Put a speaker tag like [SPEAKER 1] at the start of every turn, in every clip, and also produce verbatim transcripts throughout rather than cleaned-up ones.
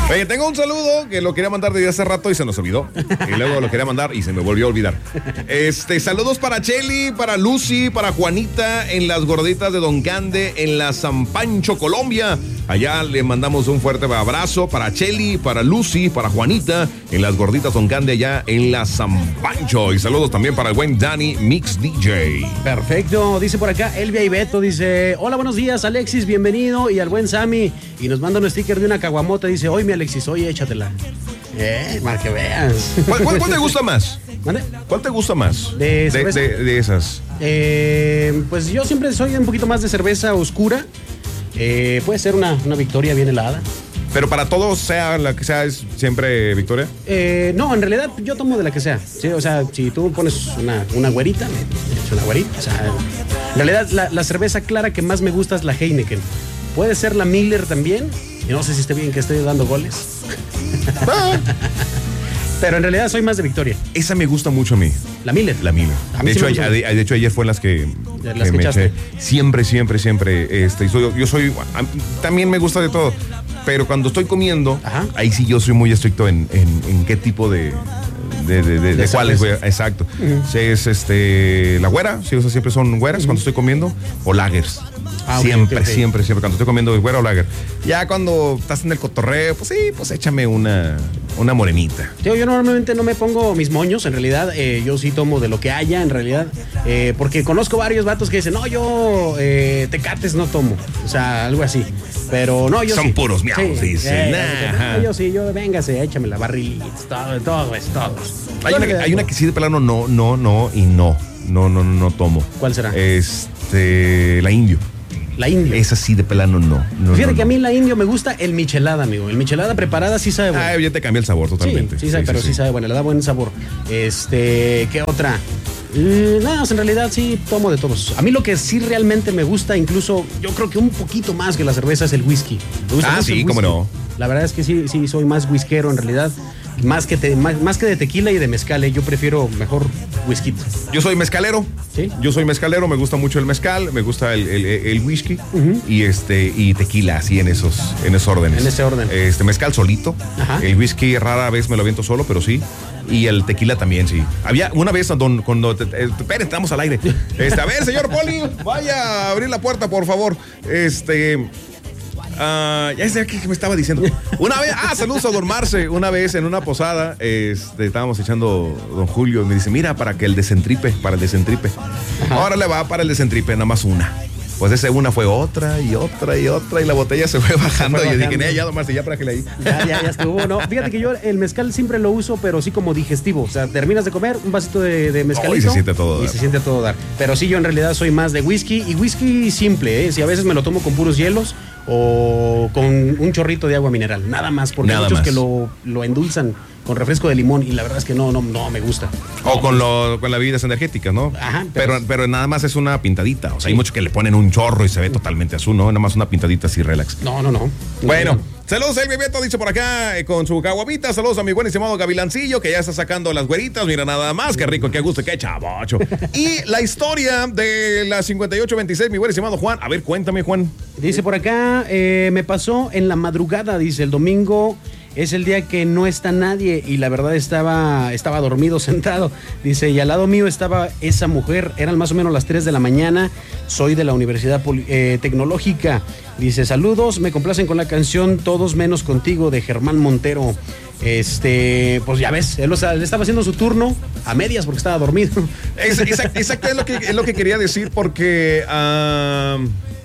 [SPEAKER 1] Oye, tengo un saludo que lo quería mandar desde hace rato y se nos olvidó. Y luego lo quería mandar y se me volvió a olvidar. Este, saludos para Cheli, para Lucy, para Juanita en las gorditas de Don Cande en la San Pancho, Colombia. Allá le mandamos un fuerte abrazo para Cheli, para Lucy, para Juanita en las gorditas Don Cande allá en la San Pancho. Y saludos también para el buen Dani Mix D J.
[SPEAKER 2] Perfecto, dice por acá Elvia y Beto, dice, hola, buenos días, Alexis, bienvenido. Y al buen Sammy, y nos manda un sticker de una caguamota, dice, oye, mi Alexis, oye, échatela. Eh, para que veas.
[SPEAKER 1] ¿Cuál, cuál, cuál te gusta más?
[SPEAKER 2] ¿Vale?
[SPEAKER 1] ¿Cuál te gusta más?
[SPEAKER 2] De,
[SPEAKER 1] de, de, de esas.
[SPEAKER 2] Eh, pues yo siempre soy un poquito más de cerveza oscura. Eh, puede ser una, una Victoria bien helada.
[SPEAKER 1] Pero para todos, sea la que sea, ¿es siempre Victoria?
[SPEAKER 2] Eh, no, en realidad yo tomo de la que sea. ¿Sí? O sea, si tú pones una, una güerita, me echo una güerita. O sea, en realidad la, la cerveza clara que más me gusta es la Heineken. Puede ser la Miller también. Y no sé si esté bien que estoy dando goles. Pero en realidad soy más de Victoria.
[SPEAKER 1] Esa me gusta mucho a mí.
[SPEAKER 2] La Miller.
[SPEAKER 1] La Miller. De, sí hecho, ayer, de, de hecho, ayer fue las que,
[SPEAKER 2] las
[SPEAKER 1] que
[SPEAKER 2] que
[SPEAKER 1] me
[SPEAKER 2] echaste.
[SPEAKER 1] eché. Siempre, siempre, siempre. Este, soy, yo soy. También me gusta de todo. Pero cuando estoy comiendo, ajá, ahí sí yo soy muy estricto en, en, en qué tipo de. De, de, de, de cuáles, voy a, exacto. Uh-huh. Si es este la güera, si, o sea, siempre son güeras uh-huh. cuando estoy comiendo, o lagers. Ah, siempre, okay, okay. siempre, siempre. Cuando estoy comiendo güera o lager. Ya cuando estás en el cotorreo, pues sí, pues échame una, una morenita.
[SPEAKER 2] Yo, yo normalmente no me pongo mis moños, en realidad. Eh, yo sí tomo de lo que haya, en realidad. Eh, porque conozco varios vatos que dicen, no, yo eh, tecates no tomo. O sea, algo así. Pero no, yo
[SPEAKER 1] Son
[SPEAKER 2] sí.
[SPEAKER 1] puros miaos, sí, dicen.
[SPEAKER 2] Eh, no, yo sí, yo, véngase, échame la barrilita, todo, todo es todo.
[SPEAKER 1] Hay una, hay una que sí de plano no, no, no y no. No, no, no, no tomo.
[SPEAKER 2] ¿Cuál será?
[SPEAKER 1] Este, la Indio.
[SPEAKER 2] La Indio.
[SPEAKER 1] Esa sí de plano no. no
[SPEAKER 2] Fíjate
[SPEAKER 1] no,
[SPEAKER 2] que
[SPEAKER 1] no.
[SPEAKER 2] a mí la Indio me gusta el michelada, amigo. El michelada preparada sí sabe bueno.
[SPEAKER 1] Ah, ya te cambia el sabor totalmente.
[SPEAKER 2] Sí, sí, sabe, sí, pero sí, sí sabe bueno, le da buen sabor. Este, ¿qué otra? Mm, nada, en realidad sí tomo de todos. A mí lo que sí realmente me gusta, incluso yo creo que un poquito más que la cerveza, es el whisky. Me gusta
[SPEAKER 1] ah, sí, cómo no.
[SPEAKER 2] La verdad es que sí, sí, soy más whiskero en realidad. Más que, te, más, más que de tequila y de mezcal, ¿eh? Yo prefiero mejor whisky.
[SPEAKER 1] Yo soy mezcalero.
[SPEAKER 2] ¿Sí?
[SPEAKER 1] Yo soy mezcalero, me gusta mucho el mezcal, me gusta el, el, el whisky uh-huh. y este y tequila, así en esos, en esos órdenes.
[SPEAKER 2] En ese orden.
[SPEAKER 1] Este mezcal solito. Ajá. El whisky rara vez me lo aviento solo, pero sí. Y el tequila también, sí. Había una vez don, cuando... Esperen, estamos al aire. Este, a ver, señor Poli, vaya a abrir la puerta, por favor. Este... Uh, ya sé que me estaba diciendo. Una vez, ah, saludos a don Marce. Una vez en una posada, este, estábamos echando don Julio. Y me dice, mira, para que el desentripe, para el desentripe. Ajá. Ahora le va para el desentripe, nada más una. Pues esa una fue otra y otra y otra y la botella se fue bajando. Se fue y yo dije, ya, don Marce, ya para que le ahí.
[SPEAKER 2] Ya, ya, ya estuvo, ¿no? Fíjate que yo el mezcal siempre lo uso, pero sí como digestivo. O sea, terminas de comer, un vasito de, de mezcalito. Oh, y
[SPEAKER 1] se siente todo
[SPEAKER 2] y
[SPEAKER 1] dar.
[SPEAKER 2] se siente todo dar. Pero sí, yo en realidad soy más de whisky. Y whisky simple, ¿eh? Si a veces me lo tomo con puros hielos o con un chorrito de agua mineral. Nada más, porque
[SPEAKER 1] Nada
[SPEAKER 2] hay muchos
[SPEAKER 1] más.
[SPEAKER 2] que lo, lo endulzan con refresco de limón y la verdad es que no, no, no me gusta.
[SPEAKER 1] O con, lo, con las bebidas energéticas, ¿no?
[SPEAKER 2] Ajá.
[SPEAKER 1] Pero, pero, pero nada más es una pintadita. O sea, sí. Hay muchos que le ponen un chorro y se ve totalmente azul, ¿no? Nada más una pintadita así, relax.
[SPEAKER 2] No, no, no.
[SPEAKER 1] Bueno,
[SPEAKER 2] no, no.
[SPEAKER 1] Saludos a El Bebeto, dice por acá, eh, con su caguamita. Saludos a mi buen estimado Gavilancillo, que ya está sacando las güeritas. Mira nada más, qué rico, qué gusto, qué chavocho. Y la historia de la cincuenta y ocho veintiséis, mi buen estimado Juan. A ver, cuéntame, Juan.
[SPEAKER 2] Dice por acá, eh, me pasó en la madrugada, dice, el domingo es el día que no está nadie y la verdad estaba, estaba dormido sentado. Dice, y al lado mío estaba esa mujer, eran más o menos las tres de la mañana, soy de la Universidad Poli- eh, Tecnológica. Dice, saludos, me complacen con la canción Todos Menos Contigo de Germán Montero. Este, pues ya ves, él, o sea, él estaba haciendo su turno a medias porque estaba dormido.
[SPEAKER 1] Exacto, exacto, es lo que, es lo que quería decir porque uh,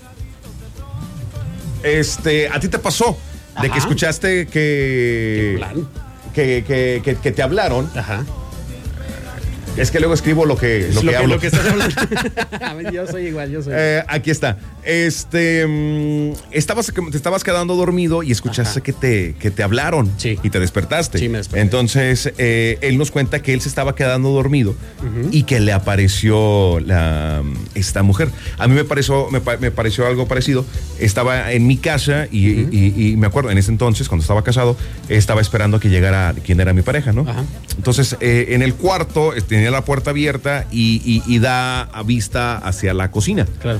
[SPEAKER 1] este, a ti te pasó. De que escuchaste que, que, que, que, que te hablaron.
[SPEAKER 2] Ajá.
[SPEAKER 1] Es que luego escribo lo que, lo
[SPEAKER 2] lo
[SPEAKER 1] que,
[SPEAKER 2] que
[SPEAKER 1] hablo.
[SPEAKER 2] Lo que estás hablando. Yo soy igual, yo soy.
[SPEAKER 1] Eh, aquí está. Este, mmm, estabas, te estabas quedando dormido y escuchaste que te, que te hablaron.
[SPEAKER 2] Sí.
[SPEAKER 1] Y te despertaste.
[SPEAKER 2] Sí, me desperté.
[SPEAKER 1] Entonces, eh, él nos cuenta que él se estaba quedando dormido uh-huh. y que le apareció la, esta mujer. A mí me pareció, me, me pareció algo parecido. Estaba en mi casa y, uh-huh. y, y me acuerdo, en ese entonces, cuando estaba casado, estaba esperando que llegara quien era mi pareja, ¿no? Uh-huh. Entonces, eh, en el cuarto tenía la puerta abierta y, y, y da a vista hacia la cocina.
[SPEAKER 2] Claro.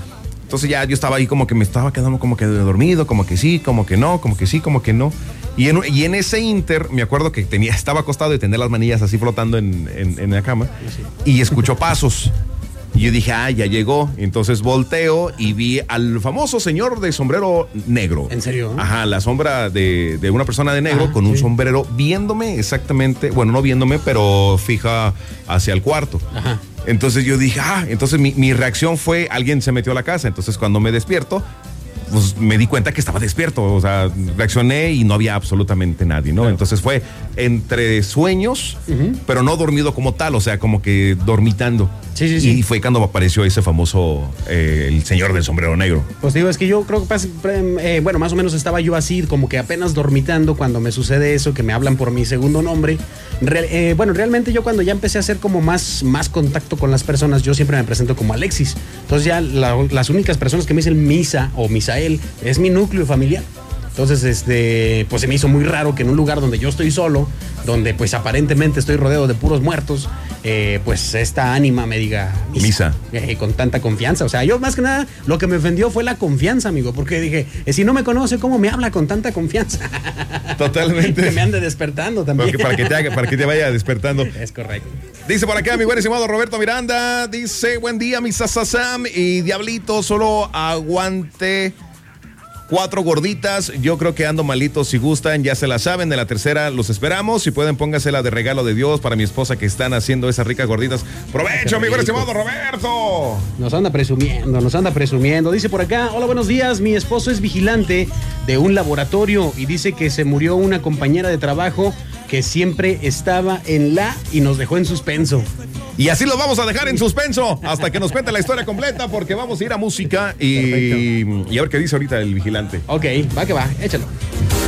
[SPEAKER 1] Entonces ya yo estaba ahí como que me estaba quedando como que dormido, como que sí, como que no, como que sí, como que no. Y en, y en ese inter, me acuerdo que tenía, estaba acostado y tenía las manillas así flotando en, en, en la cama. Y escucho pasos. Y yo dije, ah, ya llegó. Entonces volteo y vi al famoso señor de sombrero negro.
[SPEAKER 2] ¿En serio?
[SPEAKER 1] Ajá, la sombra de, de una persona de negro. Ajá, con un sí. sombrero viéndome exactamente, bueno, no viéndome, pero fija hacia el cuarto. Ajá. Entonces yo dije, ah, entonces mi, mi reacción fue, alguien se metió a la casa. Entonces cuando me despierto, pues me di cuenta que estaba despierto, o sea, reaccioné y no había absolutamente nadie, ¿no? Claro. Entonces fue entre sueños, uh-huh. pero no dormido como tal, o sea, como que dormitando. Sí, sí, sí. Y fue cuando apareció ese famoso, eh, el señor del sombrero negro.
[SPEAKER 2] Pues digo, es que yo creo que, eh, bueno, más o menos estaba yo así, como que apenas dormitando cuando me sucede eso, que me hablan por mi segundo nombre. Re, eh, bueno, realmente yo cuando ya empecé a hacer como más, más contacto con las personas, yo siempre me presento como Alexis. Entonces ya la, las únicas personas que me dicen Misa o Misael es mi núcleo familiar. Entonces, este, pues se me hizo muy raro que en un lugar donde yo estoy solo, donde pues aparentemente estoy rodeado de puros muertos, eh, pues esta ánima me diga Misa, Misa. Eh, con tanta confianza. O sea, yo más que nada lo que me ofendió fue la confianza, amigo, porque dije, eh, si no me conoce, ¿cómo me habla con tanta confianza?
[SPEAKER 1] Totalmente.
[SPEAKER 2] Que me ande despertando también.
[SPEAKER 1] Porque para que te haga, para que te vaya despertando.
[SPEAKER 2] Es correcto.
[SPEAKER 1] Dice por acá mi buen estimado Roberto Miranda, dice, buen día, mi Sasasam y Diablito, solo aguante cuatro gorditas, yo creo que ando malito, si gustan, ya se la saben, de la tercera los esperamos, si pueden póngasela de regalo de Dios para mi esposa que están haciendo esas ricas gorditas. ¡Provecho, mi buen estimado Roberto!
[SPEAKER 2] Nos anda presumiendo, nos anda presumiendo. Dice por acá, hola, buenos días, mi esposo es vigilante de un laboratorio y dice que se murió una compañera de trabajo que siempre estaba en la y nos dejó en suspenso.
[SPEAKER 1] Y así los vamos a dejar en suspenso hasta que nos cuente la historia completa, porque vamos a ir a música y, y a ver qué dice ahorita el vigilante.
[SPEAKER 2] Ok, va que va, échalo.